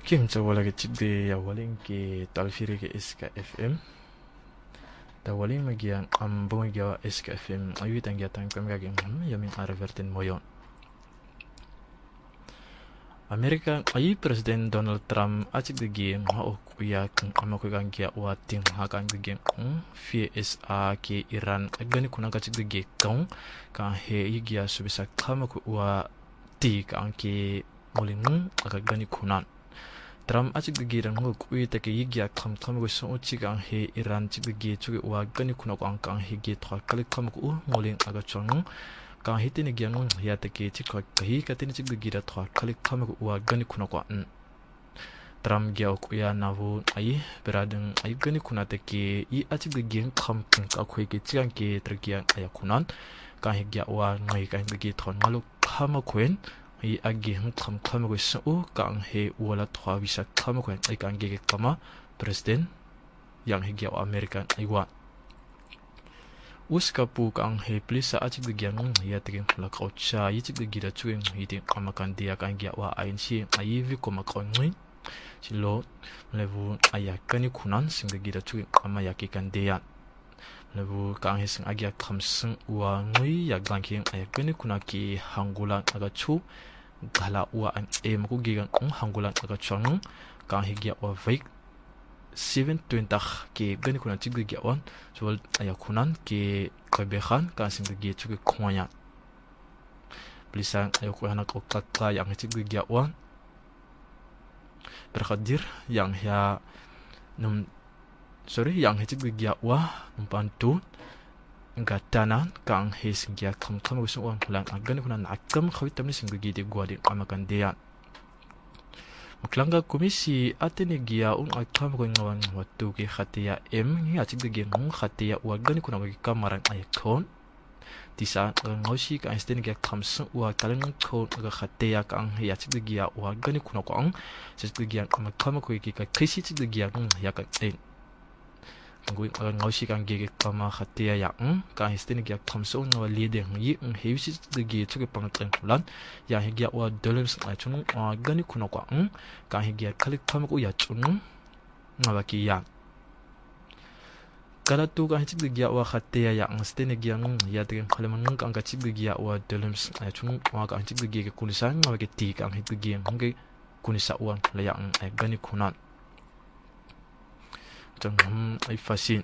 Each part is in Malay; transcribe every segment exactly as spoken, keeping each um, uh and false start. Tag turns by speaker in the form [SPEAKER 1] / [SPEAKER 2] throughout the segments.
[SPEAKER 1] Kim wala ke chigde ya walin ke talfiri ke iska F M da walin magian am bongi ya iska F M ayu tangia tan kam ga gem ya min araverten moyon Amerika ayi Presiden Donald Trump acik de game ha o ya kan amako gan kia wa tim ha kan de game fi S A ke Iran agani kuna ka cik de ge kan kan he yigia subisa kamako wa ti kan ke molin aga gani kunan Trump acik de ge ran ho kui ta ke yigia kam kamako so uci kan he Iran cik de ge chuge wa gani kuna ko kan he ge thwa kale kamako molin aga chong kan hiti ni giang ya ta ke chi ko hi ka tin chi gi da thwa khali kham ko wa gani kuna ko an Trump gya ko ya na vu ai beradan ai gani kuna ta ke i a chi gi giang kham kin ka khoi ke chi kan ke tra gya aya kunan ka hi gya wa ngai ka gi thon malu kham koen i a gi hang kham kham ko sa o ka he wala thwa visa kham ko ai kan ge kama president yang hi gya American ai wa Uska pu kang he plisa acik de giang ya tegin la kaucha yicik de gira chueng hiti amakan dia kan gya wa ain si ayivi ko makon ngui silo levu ayakani kunan sing de gira chueng ama yakikan dia levu kang he sing agya khamsung wa ngui ya gangking ayakani kunaki hangulan aga chu gala wa an e mako gigan hangulan aga chong kang he gya wa vaik seven twenty ke gani kuna chigde gyawan so ayakunan ke kabekhan ka sing de chu ke khonya blisan ayo ko hana ko kakka yang chigde gyawan berkhadir yang ya num sorry yang chigde gyawa numpantu ngatanan kang he sing gya kam kam so on lang gani kuna nakam khawit tamni sing de gide gwadi amakan dia Maklangga komisi atene gia un akam ko ngawan watu ke khatia m ni acik de geng khatia wa gani kuna bagi kamaran icon tisa ngosi ka instead ge khamsu wa kalang ko ga khatia ka ang ya cik de gia wa gani kuna ko ang cik de gia kam kam ko ki ka krisi cik de gia ya ka en ngui ngosi ka ge kama khatia ya ang ka instead ge khamsu wa lide yi he wisi de ge chuke pang tang lan ya he ge wa dollars a chunu wa gani kuna ko ang ka he ge khalik tham ko ya chunu ngawa ki ya kala tu ka chik de ge wa khatia ya ang stene ge ang ya de khalaman ng ka chik de ge wa dollars a chunu wa ka chik de ge kunisan ngawa ke ti ka he de ge nge kunisa wa la ya ang gani kuna Jangan ai fasin.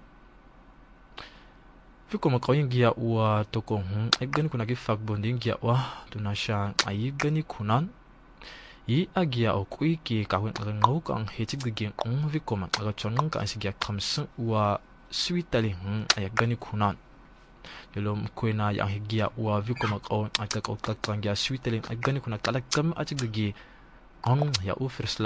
[SPEAKER 1] Fiko makoyin gia wa toko hum ai gani kuna ki fak bonding gia wa tunasha ai gani kunan i agia o kui ki ka wen ngau ka ang hechik de gen ong fiko ma ka chonong ka asi gia khamsu wa switali hum ai gani kunan yelom koina yang gia wa fiko ma ko ai ka ko ka gia switali ai gani kuna kala kam achik de gi ong ya u first